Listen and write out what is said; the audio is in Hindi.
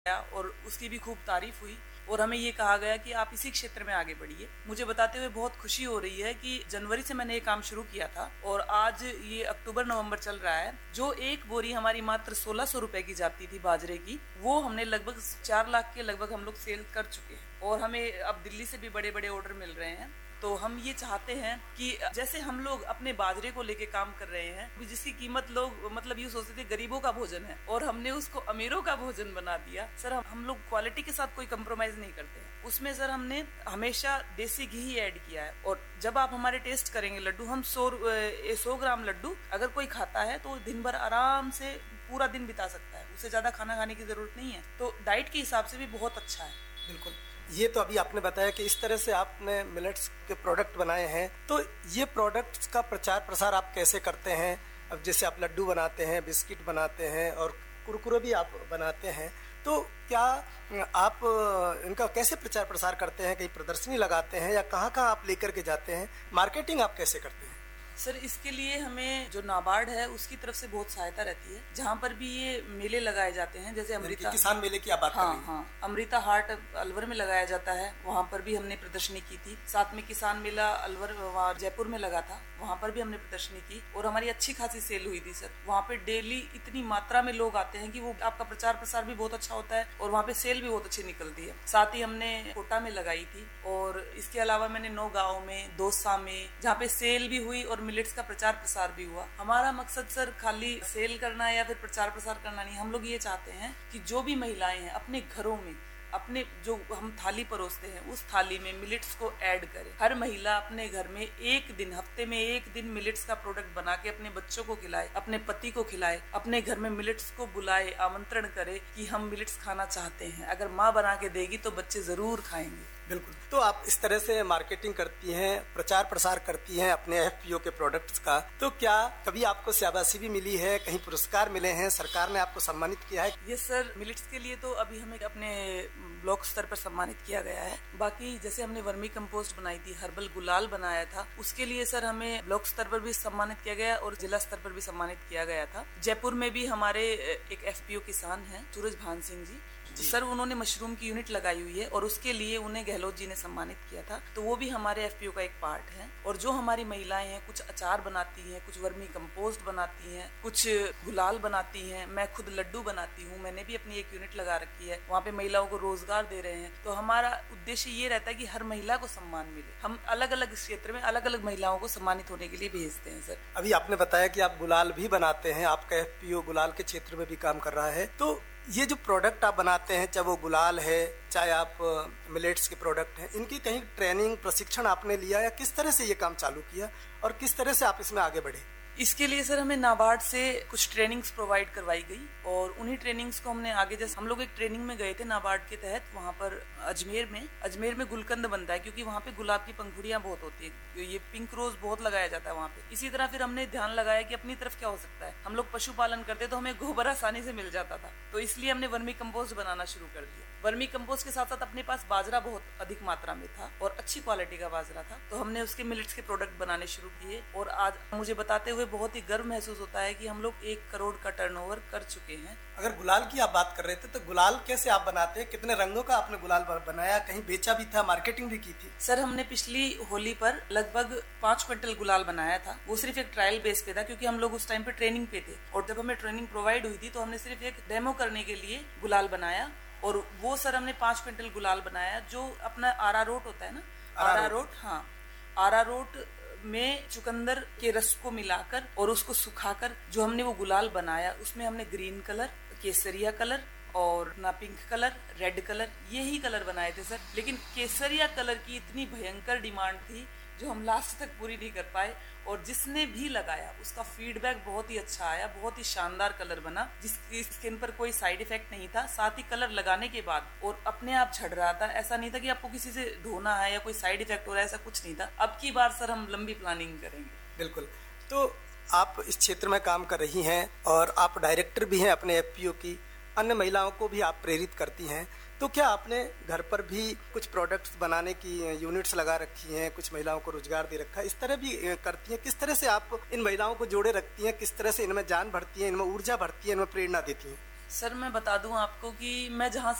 और उसकी भी खूब तारीफ हुई और हमें ये कहा गया कि आप इसी क्षेत्र में आगे बढ़िए। मुझे बताते हुए बहुत खुशी हो रही है कि जनवरी से मैंने ये काम शुरू किया था और आज ये अक्टूबर नवंबर चल रहा है। जो एक बोरी हमारी मात्र 1600 रुपए की जाती थी बाजरे की, वो हमने लगभग 4 लाख के लगभग हम लोग सेल कर चुके हैं और हमें अब दिल्ली से भी बड़े बड़े ऑर्डर मिल रहे हैं। तो हम ये चाहते हैं कि जैसे हम लोग अपने बाजरे को लेके काम कर रहे हैं, जिसकी कीमत लोग मतलब ये सोचते थे गरीबों का भोजन है और हमने उसको अमीरों का भोजन बना दिया। सर हम लोग क्वालिटी के साथ कोई कंप्रोमाइज नहीं करते हैं। उसमें सर हमने हमेशा देसी घी ही ऐड किया है और जब आप हमारे टेस्ट करेंगे लड्डू, हम 100 ग्राम लड्डू अगर कोई खाता है तो दिन भर आराम से पूरा दिन बिता सकता है, उससे ज्यादा खाना खाने की जरूरत नहीं है। तो डाइट के हिसाब से भी बहुत अच्छा है। बिल्कुल, ये तो अभी आपने बताया कि इस तरह से आपने मिलेट्स के प्रोडक्ट बनाए हैं, तो ये प्रोडक्ट्स का प्रचार प्रसार आप कैसे करते हैं? अब जैसे आप लड्डू बनाते हैं, बिस्किट बनाते हैं और कुरकुरे भी आप बनाते हैं, तो क्या आप इनका कैसे प्रचार प्रसार करते हैं? कहीं प्रदर्शनी लगाते हैं या कहाँ कहाँ आप लेकर के जाते हैं? मार्केटिंग आप कैसे करते हैं? सर इसके लिए हमें जो नाबार्ड है उसकी तरफ से बहुत सहायता रहती है। जहाँ पर भी ये मेले लगाए जाते हैं, जैसे अमृता किसान मेले की आप बात कर रही हैं? हाँ, अमृता हाट अलवर में लगाया जाता है, वहाँ पर भी हमने प्रदर्शनी की थी। साथ में किसान मेला अलवर वहाँ जयपुर में लगा था, वहाँ पर भी हमने प्रदर्शनी की और हमारी अच्छी खासी सेल हुई थी। सर वहाँ पे डेली इतनी मात्रा में लोग आते हैं कि वो आपका प्रचार प्रसार भी बहुत अच्छा होता है और वहाँ पे सेल भी बहुत अच्छी निकलती है। साथ ही हमने कोटा में लगाई थी और इसके अलावा मैंने 9 गाँव में, दौसा में, जहाँ पे सेल भी हुई और मिलेट्स का प्रचार प्रसार भी हुआ। हमारा मकसद सर खाली सेल करना या फिर प्रचार प्रसार करना नहीं, हम लोग ये चाहते हैं कि जो भी महिलाएं हैं अपने घरों में अपने जो हम थाली परोसते हैं उस थाली में मिलेट्स को ऐड करें। हर महिला अपने घर में एक दिन, हफ्ते में एक दिन मिलेट्स का प्रोडक्ट बना के अपने बच्चों को खिलाए, अपने पति को खिलाए, अपने घर में मिलेट्स को बुलाए, आमंत्रण करे कि हम मिलेट्स खाना चाहते हैं। अगर माँ बना के देगी तो बच्चे जरूर खाएंगे। बिल्कुल, तो आप इस तरह से मार्केटिंग करती हैं, प्रचार प्रसार करती हैं अपने एफपीओ के प्रोडक्ट्स का, तो क्या कभी आपको शाबाशी भी मिली है, कहीं पुरस्कार मिले हैं, सरकार ने आपको सम्मानित किया है? ये सर मिलेट्स के लिए तो अभी हमें अपने ब्लॉक स्तर पर सम्मानित किया गया है। बाकी जैसे हमने वर्मी कंपोस्ट बनाई थी, हर्बल गुलाल बनाया था, उसके लिए सर हमें ब्लॉक स्तर पर भी सम्मानित किया गया और जिला स्तर पर भी सम्मानित किया गया था। जयपुर में भी हमारे एक एफपीओ किसान हैं सूरज भान सिंह जी, सर उन्होंने मशरूम की यूनिट लगाई हुई है और उसके लिए उन्हें गहलोत जी ने सम्मानित किया था, तो वो भी हमारे एफपीओ का एक पार्ट है। और जो हमारी महिलाएं हैं, कुछ अचार बनाती हैं, कुछ वर्मी कंपोस्ट बनाती हैं, कुछ गुलाल बनाती हैं, मैं खुद लड्डू बनाती हूँ, मैंने भी अपनी एक यूनिट लगा रखी है, वहाँ पे महिलाओं को रोजगार दे रहे हैं। तो हमारा उद्देश्य ये रहता है कि हर महिला को सम्मान मिले। हम अलग अलग क्षेत्र में अलग अलग महिलाओं को सम्मानित होने के लिए भेजते हैं। सर अभी आपने बताया कि आप गुलाल भी बनाते हैं, आपका एफपीओ गुलाल के क्षेत्र में भी काम कर रहा है, तो ये जो प्रोडक्ट आप बनाते हैं, चाहे वो गुलाल है, चाहे आप मिलेट्स के प्रोडक्ट हैं, इनकी कहीं ट्रेनिंग प्रशिक्षण आपने लिया या किस तरह से ये काम चालू किया और किस तरह से आप इसमें आगे बढ़े? इसके लिए सर हमें नाबार्ड से कुछ ट्रेनिंग्स प्रोवाइड करवाई गई और उन्हीं ट्रेनिंग्स को हमने आगे, जैसे हम लोग एक ट्रेनिंग में गए थे नाबार्ड के तहत, वहाँ पर अजमेर में गुलकंद बनता है, क्योंकि वहाँ पे गुलाब की पंखुड़ियाँ बहुत होती है, ये पिंक रोज बहुत लगाया जाता है वहाँ पे। इसी तरह फिर हमने ध्यान लगाया कि अपनी तरफ क्या हो सकता है। हम लोग पशुपालन करते तो हमें गोबर आसानी से मिल जाता था, तो इसलिए हमने वर्मी कंपोस्ट बनाना शुरू कर दिया। वर्मी कंपोस्ट के साथ साथ अपने पास बाजरा बहुत अधिक मात्रा में था और अच्छी क्वालिटी का बाजरा था, तो हमने उसके मिलेट्स के प्रोडक्ट बनाने शुरू किए और आज मुझे बताते हुए बहुत ही गर्व महसूस होता है कि हम लोग 1 करोड़ का टर्नओवर कर चुके हैं। अगर गुलाल की आप बात कर रहे थे, तो गुलाल कैसे आप बनाते हैं? कितने रंगों का आपने गुलाल बनाया? कहीं बेचा भी था, मार्केटिंग भी की थी? सर हमने पिछली होली पर लगभग 5 क्विंटल गुलाल बनाया था। वो सिर्फ एक ट्रायल बेस पे था, क्योंकि हम लोग उस टाइम पे ट्रेनिंग पे थे और जब हमें ट्रेनिंग प्रोवाइड हुई थी तो हमने सिर्फ एक डेमो करने के लिए गुलाल बनाया और वो सर हमने 5 क्विंटल गुलाल बनाया। जो अपना आरारोट होता है ना, आरारोट, हाँ, आरारोट में चुकंदर के रस को मिलाकर और उसको सुखाकर जो हमने वो गुलाल बनाया, उसमें हमने ग्रीन कलर, केसरिया कलर और ना पिंक कलर, रेड कलर, यही कलर बनाए थे सर। लेकिन केसरिया कलर की इतनी भयंकर डिमांड थी जो हम लास्ट तक पूरी नहीं कर पाए और जिसने भी लगाया उसका फीडबैक बहुत ही अच्छा आया, बहुत ही शानदार कलर बना, जिसकी स्किन पर कोई साइड इफेक्ट नहीं था। साथ ही कलर लगाने के बाद और अपने आप झड़ रहा था, ऐसा नहीं था कि आपको किसी से धोना है या कोई साइड इफेक्ट हो रहा है, ऐसा कुछ नहीं था। अब की बार सर हम लंबी प्लानिंग करेंगे। बिल्कुल, तो आप इस क्षेत्र में काम कर रही हैं और आप डायरेक्टर भी हैं अपने एफपीओ की, अन्य महिलाओं को भी आप प्रेरित करती हैं, तो क्या आपने घर पर भी कुछ प्रोडक्ट्स बनाने की यूनिट्स लगा रखी हैं, कुछ महिलाओं को रोजगार दे रखा है, इस तरह भी करती हैं? किस तरह से आप इन महिलाओं को जोड़े रखती हैं, किस तरह से इनमें जान भरती हैं, इनमें ऊर्जा भरती है, इनमें प्रेरणा देती हैं? सर मैं बता दूं आपको कि मैं जहाँ